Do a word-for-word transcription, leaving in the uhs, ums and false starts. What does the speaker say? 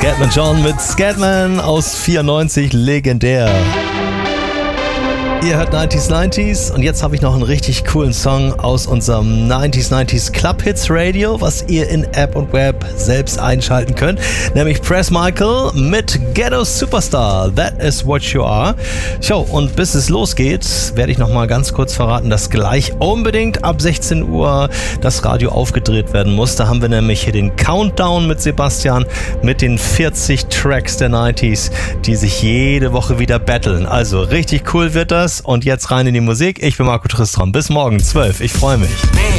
Scatman John mit Scatman aus vierundneunzig, legendär. Ihr hört neunziger neunziger und jetzt habe ich noch einen richtig coolen Song aus unserem neunziger neunziger Club Hits Radio, was ihr in App und Web selbst einschalten könnt, nämlich Press Michael mit Ghetto Superstar, That Is What You Are. So, und bis es losgeht, werde ich noch mal ganz kurz verraten, dass gleich unbedingt ab sechzehn Uhr das Radio aufgedreht werden muss. Da haben wir nämlich hier den Countdown mit Sebastian mit den vierzig Tracks der neunziger, die sich jede Woche wieder battlen. Also richtig cool wird das. Und jetzt rein in die Musik. Ich bin Marco Tristram. Bis morgen zwölf. Ich freue mich.